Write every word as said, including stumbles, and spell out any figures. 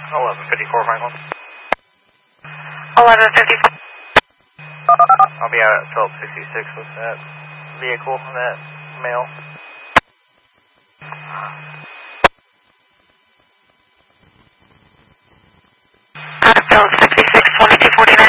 eleven fifty-four Franklin. eleven fifty-four. I'll be out at Phillips sixty-six with that vehicle, that male.